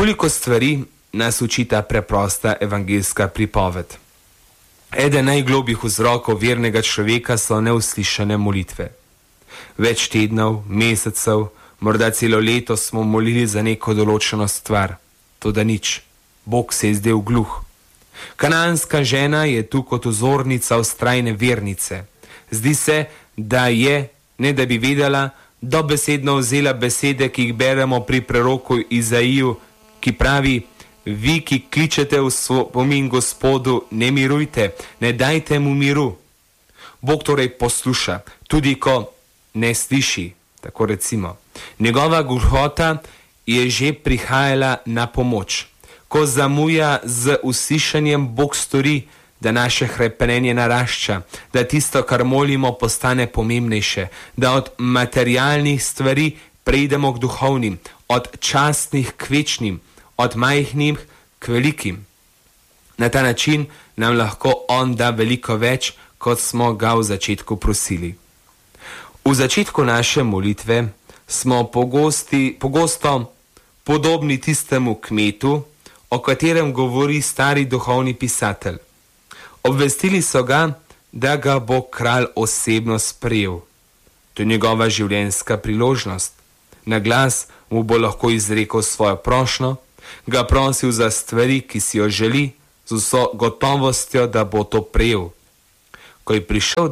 Koliko stvari nas uči ta preprosta evangeljska pripoved. Eden najglobjih vzrokov vernega človeka so neuslišane molitve. Več tednov, mesecev, morda celo leto smo molili za neko določeno stvar. Toda nič. Bog se je zdel gluh. Kanaanska žena je tu kot vzornica vztrajne vernice. Zdi se, da je, ne da bi vedela, dobesedno vzela besede, ki jih beremo pri preroku Izaiju, ki pravi: vi, ki kličete v spomin Gospodu, ne mirujte, ne dajte mu miru. Bog torej posluša, tudi ko ne sliši, tako recimo. Njegova gluhota je že prihajala na pomoč. Ko zamuja z uslišanjem, Bog stori, da naše hrepenenje narašča, da tisto, kar molimo, postane pomembnejše, da od materialnih stvari preidemo k duhovnim, od častnih k večnim, od majhnim k velikim. Na ta način nam lahko on da veliko več, kot smo ga v začetku prosili. V začetku naše molitve smo pogosto podobni tistemu kmetu, o katerem govori stari duhovni pisatelj. Obvestili so ga, da ga bo kralj osebno sprejel. To je njegova življenjska priložnost. Na glas mu bo lahko izrekel svojo prošnjo, ga prosil za stvari, ki si jo želi, z vso gotovostjo, da bo to prejel. Ko je prišel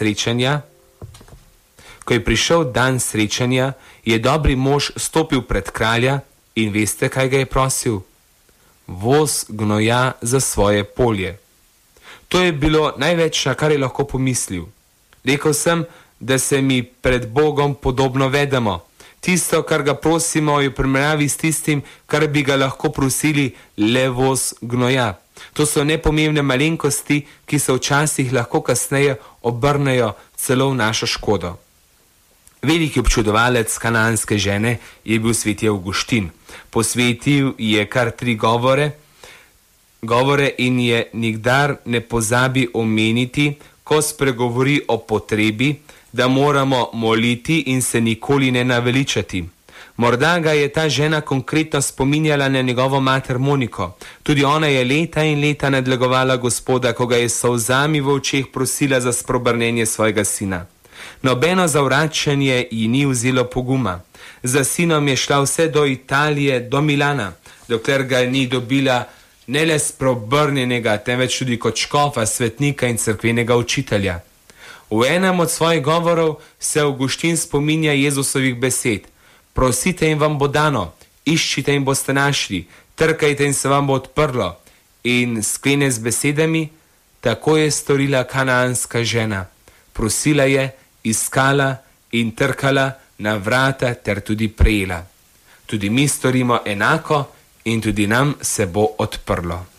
dan srečanja, je dobri mož stopil pred kralja in veste, kaj ga je prosil? Voz gnoja za svoje polje. To je bilo največ, na kar je lahko pomislil. Rekel sem, da se mi pred Bogom podobno vedemo. Tisto, kar ga prosimo, je v primerjavi s tistim, kar bi ga lahko prosili, le voz gnoja. To so nepomembne malenkosti, ki se včasih lahko kasneje obrnejo celo v našo škodo. Veliki občudovalec kanaanske žene je bil sveti Avguštin. Posvetil je kar 3 govore in je nikdar ne pozabi omeniti, ko spregovori o potrebi, da moramo moliti in se nikoli ne naveličati. Morda ga je ta žena konkretno spominjala na njegovo mater Moniko. Tudi ona je leta in leta nadlegovala Gospoda, ko ga je s solzami v očeh prosila za spreobrnenje svojega sina. Nobeno zavračanje ji ni vzelo poguma. Za sinom je šla vse do Italije, do Milana, dokler ga ni dobila ne le spreobrnjenega, temveč tudi kot škofa, svetnika in cerkvenega učitelja. V enem od svojih govorov se Avguštin spominja Jezusovih besed: prosite in vam bo dano, iščite in boste našli, trkajte in se vam bo odprlo. In sklene z besedami: tako je storila kanaanska žena. Prosila je, iskala in trkala na vrata ter tudi prejela. Tudi mi storimo enako in tudi nam se bo odprlo.